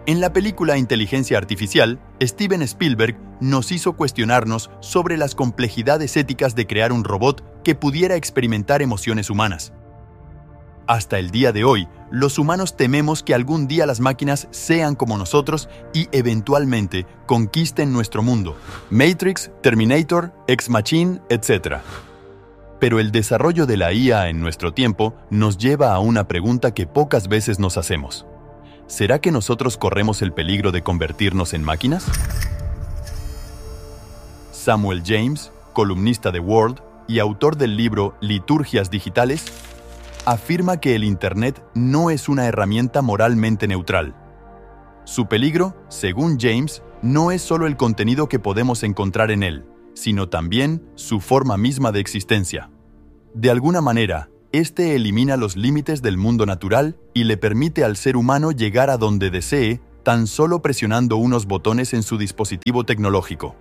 En la película Inteligencia Artificial, Steven Spielberg nos hizo cuestionarnos sobre las complejidades éticas de crear un robot que pudiera experimentar emociones humanas. Hasta el día de hoy, los humanos tememos que algún día las máquinas sean como nosotros y eventualmente conquisten nuestro mundo. Matrix, Terminator, Ex Machina, etc. Pero el desarrollo de la IA en nuestro tiempo nos lleva a una pregunta que pocas veces nos hacemos. ¿Será que nosotros corremos el peligro de convertirnos en máquinas? Samuel James, columnista de World y autor del libro Liturgias Digitales, afirma que el Internet no es una herramienta moralmente neutral. Su peligro, según James, no es solo el contenido que podemos encontrar en él, sino también su forma misma de existencia. De alguna manera, este elimina los límites del mundo natural y le permite al ser humano llegar a donde desee, tan solo presionando unos botones en su dispositivo tecnológico.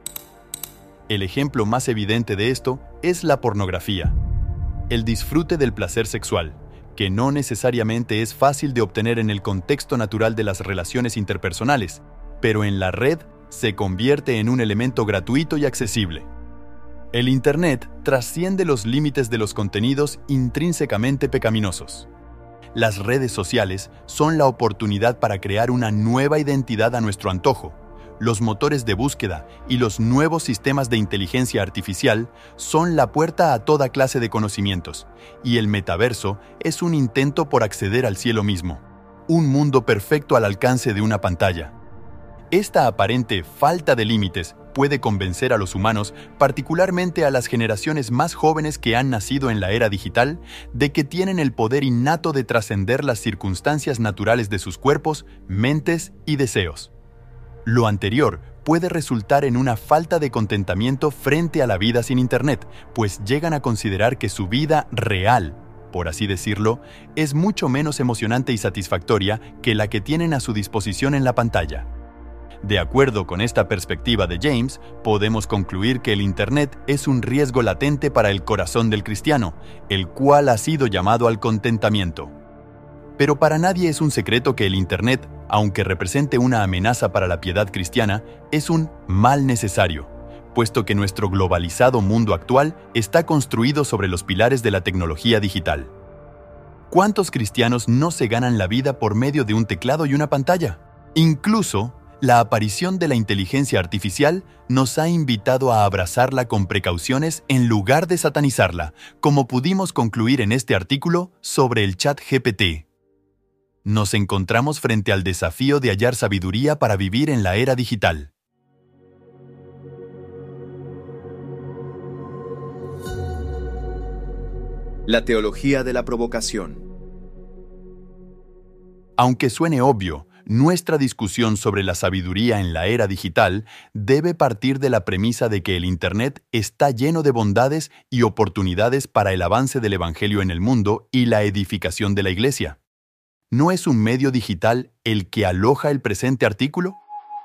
El ejemplo más evidente de esto es la pornografía. El disfrute del placer sexual, que no necesariamente es fácil de obtener en el contexto natural de las relaciones interpersonales, pero en la red se convierte en un elemento gratuito y accesible. El Internet trasciende los límites de los contenidos intrínsecamente pecaminosos. Las redes sociales son la oportunidad para crear una nueva identidad a nuestro antojo. Los motores de búsqueda y los nuevos sistemas de inteligencia artificial son la puerta a toda clase de conocimientos, y el metaverso es un intento por acceder al cielo mismo, un mundo perfecto al alcance de una pantalla. Esta aparente falta de límites puede convencer a los humanos, particularmente a las generaciones más jóvenes que han nacido en la era digital, de que tienen el poder innato de trascender las circunstancias naturales de sus cuerpos, mentes y deseos. Lo anterior puede resultar en una falta de contentamiento frente a la vida sin Internet, pues llegan a considerar que su vida real, por así decirlo, es mucho menos emocionante y satisfactoria que la que tienen a su disposición en la pantalla. De acuerdo con esta perspectiva de James, podemos concluir que el Internet es un riesgo latente para el corazón del cristiano, el cual ha sido llamado al contentamiento. Pero para nadie es un secreto que el Internet, aunque represente una amenaza para la piedad cristiana, es un mal necesario, puesto que nuestro globalizado mundo actual está construido sobre los pilares de la tecnología digital. ¿Cuántos cristianos no se ganan la vida por medio de un teclado y una pantalla? Incluso, la aparición de la inteligencia artificial nos ha invitado a abrazarla con precauciones en lugar de satanizarla, como pudimos concluir en este artículo sobre el ChatGPT. Nos encontramos frente al desafío de hallar sabiduría para vivir en la era digital. La teología de la provocación. Aunque suene obvio, nuestra discusión sobre la sabiduría en la era digital debe partir de la premisa de que el Internet está lleno de bondades y oportunidades para el avance del Evangelio en el mundo y la edificación de la Iglesia. ¿No es un medio digital el que aloja el presente artículo?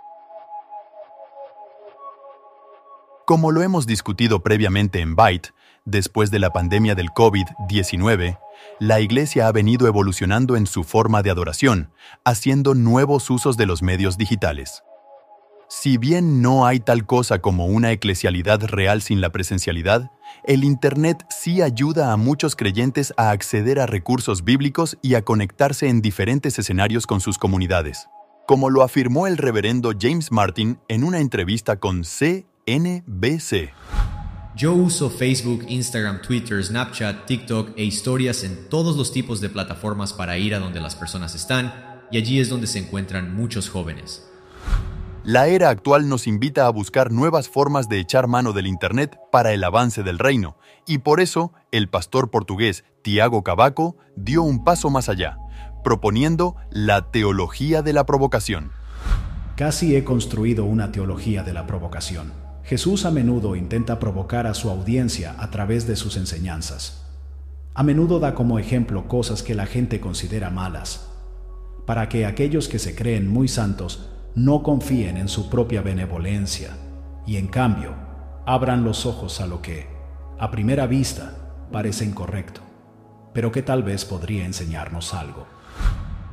Como lo hemos discutido previamente en Byte, después de la pandemia del COVID-19, la Iglesia ha venido evolucionando en su forma de adoración, haciendo nuevos usos de los medios digitales. Si bien no hay tal cosa como una eclesialidad real sin la presencialidad, el Internet sí ayuda a muchos creyentes a acceder a recursos bíblicos y a conectarse en diferentes escenarios con sus comunidades, como lo afirmó el reverendo James Martin en una entrevista con CNBC. Yo uso Facebook, Instagram, Twitter, Snapchat, TikTok e historias en todos los tipos de plataformas para ir a donde las personas están, y allí es donde se encuentran muchos jóvenes. La era actual nos invita a buscar nuevas formas de echar mano del Internet para el avance del reino, y por eso el pastor portugués Tiago Cavaco dio un paso más allá, proponiendo la teología de la provocación. Casi he construido una teología de la provocación. Jesús a menudo intenta provocar a su audiencia a través de sus enseñanzas. A menudo da como ejemplo cosas que la gente considera malas, para que aquellos que se creen muy santos no confíen en su propia benevolencia y, en cambio, abran los ojos a lo que, a primera vista, parece incorrecto, pero que tal vez podría enseñarnos algo.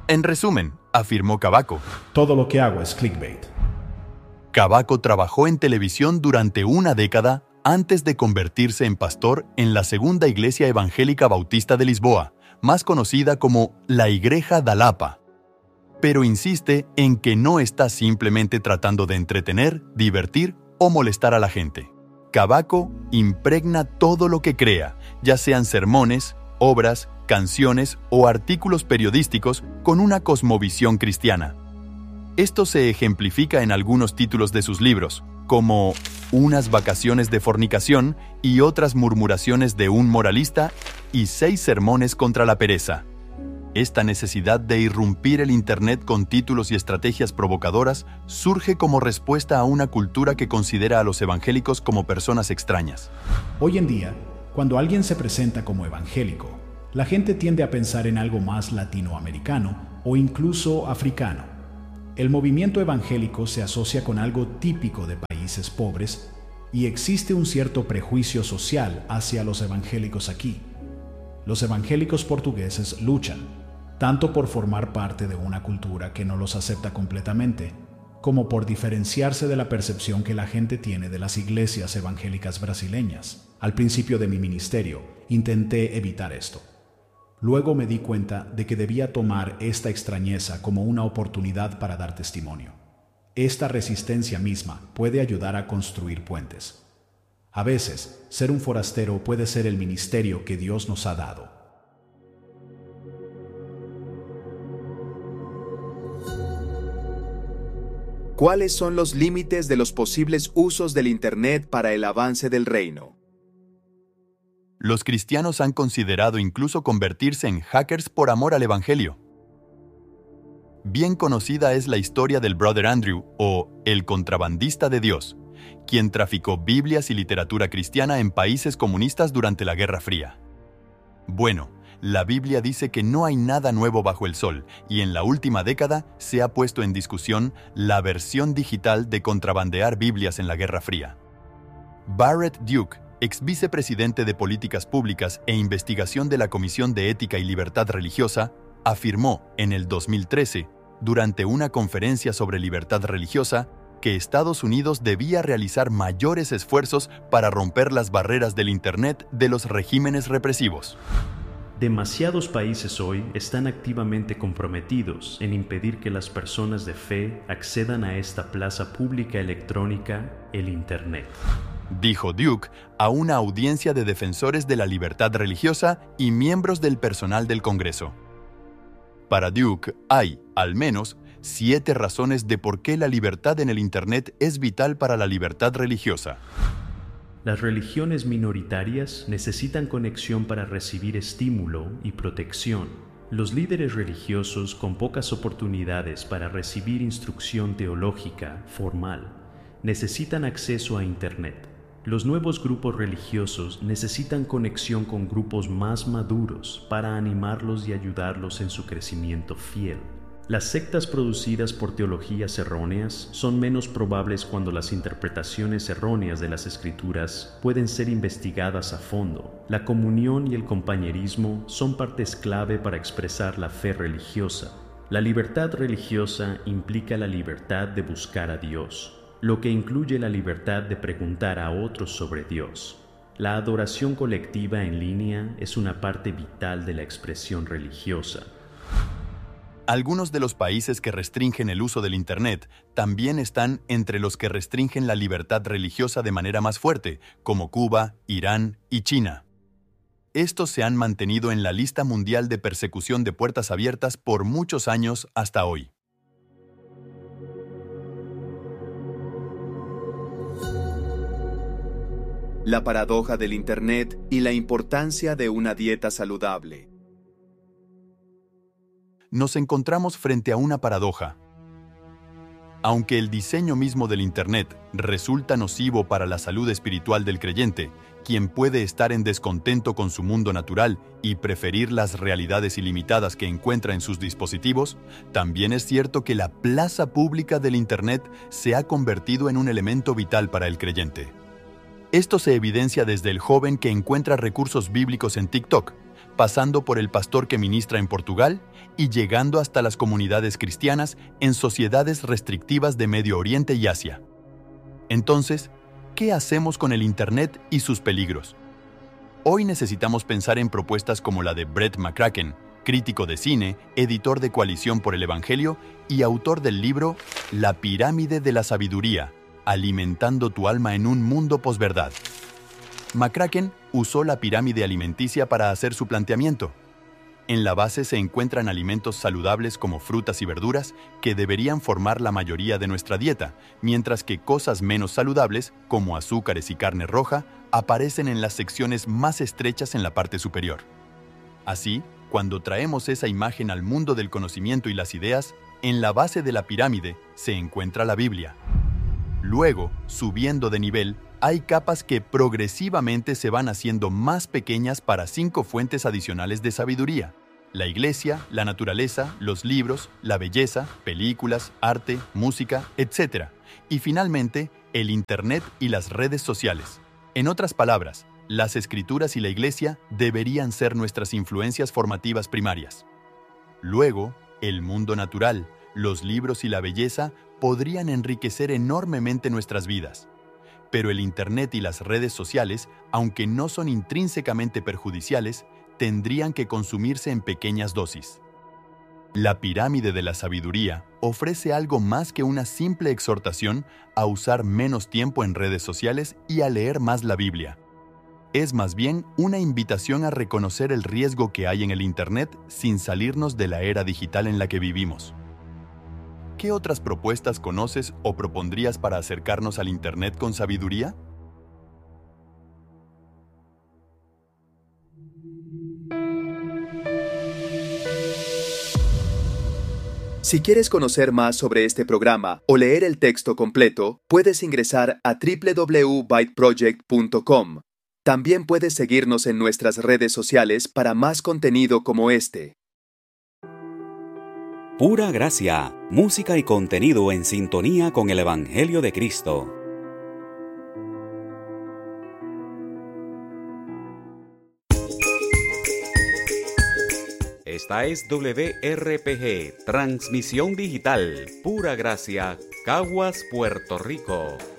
En resumen, afirmó Kavako, todo lo que hago es clickbait. Kavako trabajó en televisión durante una década antes de convertirse en pastor en la segunda iglesia evangélica bautista de Lisboa, más conocida como la Igreja da Lapa. Pero insiste en que no está simplemente tratando de entretener, divertir o molestar a la gente. Kavako impregna todo lo que crea, ya sean sermones, obras, canciones o artículos periodísticos con una cosmovisión cristiana. Esto se ejemplifica en algunos títulos de sus libros, como Unas vacaciones de fornicación y otras murmuraciones de un moralista y 6 sermones contra la pereza. Esta necesidad de irrumpir el Internet con títulos y estrategias provocadoras surge como respuesta a una cultura que considera a los evangélicos como personas extrañas. Hoy en día, cuando alguien se presenta como evangélico, la gente tiende a pensar en algo más latinoamericano o incluso africano. El movimiento evangélico se asocia con algo típico de países pobres y existe un cierto prejuicio social hacia los evangélicos aquí. Los evangélicos portugueses luchan, tanto por formar parte de una cultura que no los acepta completamente, como por diferenciarse de la percepción que la gente tiene de las iglesias evangélicas brasileñas. Al principio de mi ministerio, intenté evitar esto. Luego me di cuenta de que debía tomar esta extrañeza como una oportunidad para dar testimonio. Esta resistencia misma puede ayudar a construir puentes. A veces, ser un forastero puede ser el ministerio que Dios nos ha dado. ¿Cuáles son los límites de los posibles usos del Internet para el avance del reino? Los cristianos han considerado incluso convertirse en hackers por amor al Evangelio. Bien conocida es la historia del Brother Andrew, o el contrabandista de Dios, quien traficó Biblias y literatura cristiana en países comunistas durante la Guerra Fría. Bueno, la Biblia dice que no hay nada nuevo bajo el sol, y en la última década se ha puesto en discusión la versión digital de contrabandear Biblias en la Guerra Fría. Barrett Duke, ex vicepresidente de Políticas Públicas e Investigación de la Comisión de Ética y Libertad Religiosa, afirmó en el 2013, durante una conferencia sobre libertad religiosa, que Estados Unidos debía realizar mayores esfuerzos para romper las barreras del Internet de los regímenes represivos. Demasiados países hoy están activamente comprometidos en impedir que las personas de fe accedan a esta plaza pública electrónica, el Internet, dijo Duke a una audiencia de defensores de la libertad religiosa y miembros del personal del Congreso. Para Duke hay, al menos, 7 razones de por qué la libertad en el Internet es vital para la libertad religiosa. Las religiones minoritarias necesitan conexión para recibir estímulo y protección. Los líderes religiosos con pocas oportunidades para recibir instrucción teológica formal necesitan acceso a Internet. Los nuevos grupos religiosos necesitan conexión con grupos más maduros para animarlos y ayudarlos en su crecimiento fiel. Las sectas producidas por teologías erróneas son menos probables cuando las interpretaciones erróneas de las Escrituras pueden ser investigadas a fondo. La comunión y el compañerismo son partes clave para expresar la fe religiosa. La libertad religiosa implica la libertad de buscar a Dios, lo que incluye la libertad de preguntar a otros sobre Dios. La adoración colectiva en línea es una parte vital de la expresión religiosa. Algunos de los países que restringen el uso del Internet también están entre los que restringen la libertad religiosa de manera más fuerte, como Cuba, Irán y China. Estos se han mantenido en la lista mundial de persecución de puertas abiertas por muchos años hasta hoy. La paradoja del Internet y la importancia de una dieta saludable. Nos encontramos frente a una paradoja. Aunque el diseño mismo del Internet resulta nocivo para la salud espiritual del creyente, quien puede estar en descontento con su mundo natural y preferir las realidades ilimitadas que encuentra en sus dispositivos, también es cierto que la plaza pública del Internet se ha convertido en un elemento vital para el creyente. Esto se evidencia desde el joven que encuentra recursos bíblicos en TikTok, pasando por el pastor que ministra en Portugal y llegando hasta las comunidades cristianas en sociedades restrictivas de Medio Oriente y Asia. Entonces, ¿qué hacemos con el Internet y sus peligros? Hoy necesitamos pensar en propuestas como la de Brett McCracken, crítico de cine, editor de Coalición por el Evangelio y autor del libro La pirámide de la sabiduría, alimentando tu alma en un mundo posverdad. McCracken usó la pirámide alimenticia para hacer su planteamiento. En la base se encuentran alimentos saludables como frutas y verduras que deberían formar la mayoría de nuestra dieta, mientras que cosas menos saludables, como azúcares y carne roja, aparecen en las secciones más estrechas en la parte superior. Así, cuando traemos esa imagen al mundo del conocimiento y las ideas, en la base de la pirámide se encuentra la Biblia. Luego, subiendo de nivel, hay capas que progresivamente se van haciendo más pequeñas para 5 fuentes adicionales de sabiduría: la iglesia, la naturaleza, los libros, la belleza, películas, arte, música, etc. Y finalmente, el Internet y las redes sociales. En otras palabras, las escrituras y la iglesia deberían ser nuestras influencias formativas primarias. Luego, el mundo natural, los libros y la belleza podrían enriquecer enormemente nuestras vidas. Pero el Internet y las redes sociales, aunque no son intrínsecamente perjudiciales, tendrían que consumirse en pequeñas dosis. La pirámide de la sabiduría ofrece algo más que una simple exhortación a usar menos tiempo en redes sociales y a leer más la Biblia. Es más bien una invitación a reconocer el riesgo que hay en el Internet sin salirnos de la era digital en la que vivimos. ¿Qué otras propuestas conoces o propondrías para acercarnos al Internet con sabiduría? Si quieres conocer más sobre este programa o leer el texto completo, puedes ingresar a www.byteproject.com. También puedes seguirnos en nuestras redes sociales para más contenido como este. Pura gracia, música y contenido en sintonía con el Evangelio de Cristo. Esta es WRPG, transmisión digital, Pura Gracia, Caguas, Puerto Rico.